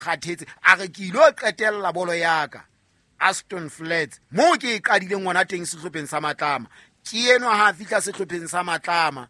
kgathetse a re ke ilo qetella bolo ya ka Aston Flats mo ke e qadileng ngwana teng sehlopheng sa Matlama ke eno ha fihla sehlopheng sa Matlama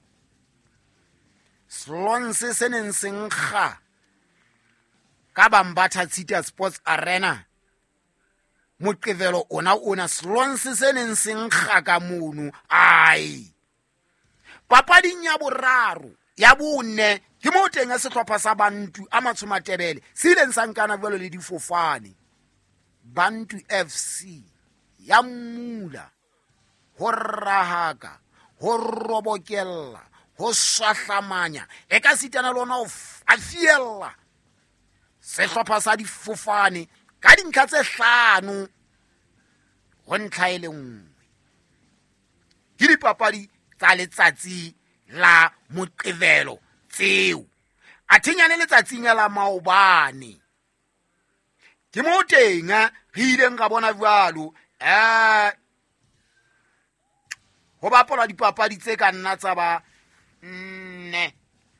Slonse se neng se nkga ka Bambatha City Sports Arena Moqebelo ona Slonse se neng se nkga ka mono ai papading ya boraro ya bone ke mo teng a sehlopha sa Bantu a Matshomatebele se ileng sa nkana jwalo le difofane Bantu FC ya Mmula ho rahaka ho robokella ho swahlamanya e ka sitana lona a fiella sehlopha sa difofane ka dintlha tse 5 ho ntlha e le nngwe ke dipapadi tsa letsatsi la Moqebelo tseo a thenyane letsatsing la maobane ke mo teng re ileng ga bona jwalo ho bapala dipapadi tse ka nna tsa ba nne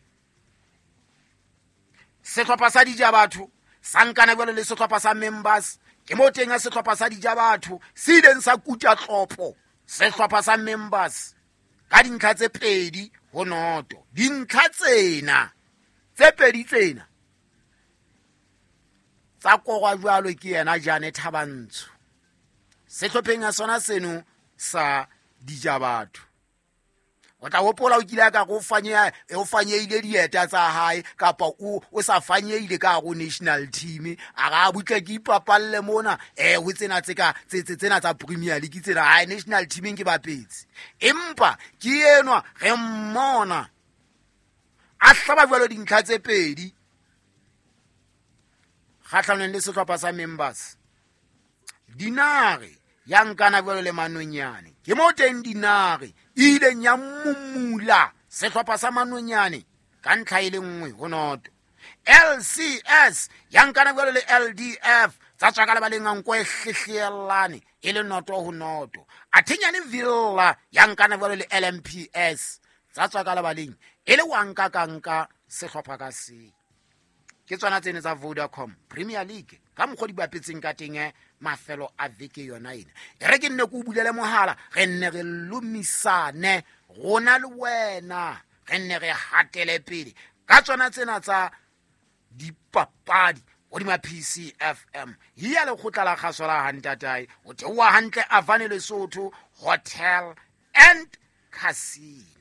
sehlopha sa Dijabatho sa nkana jwalo le sehlopha sa Members ke mo teng sehlopha sa Dijabatho se ileng sa kuta tlopho sehlopha sa Members ka dintlha tse 2-0 dintlha tsena tse 2 tsena tsa korwa jwalo ke yena Jane Thabantsho sehlopheng ya sona seno sa Dijabatho o tla hopola o kile ka go fanyeile dieta tsa hae kapa o sa fanyeile ka go national team a ga butle ke ipapalle mona ho tsena tsena tsa Premier League tsena ha national team ke bapetsi empa ke enwa re mmona a hlaba jwalo dintlha tse 2 kgahlanong le sehlopha sa Members Dinare ya nkana jwalo le Manonyane ke mo teng Dinare ile nya Mmula sehlopha sa Manonyane ka ntlha ile 1-0 LCS ya nkana jwalo le LDF tsa tsaka le baleng nko e hlehlelane ile 0-0 Athenyane Villa ya nkana jwalo le LMPS tsa tsaka le baleng ile wanka kanka sehlopha ka se ke tsona tsene tsa Vodacom Premier League ka mokgodi bapetseng ka teng mafelo a veke yona ina re ke nne go bulele mohala re nne re lumisane gona le wena re nne re hatele pele ka tsona tsena tsa dipapadi o di ma PC FM hiya le khotla la kgaso la hantatai o tewa hantle Avane Lesotho Hotel and Casino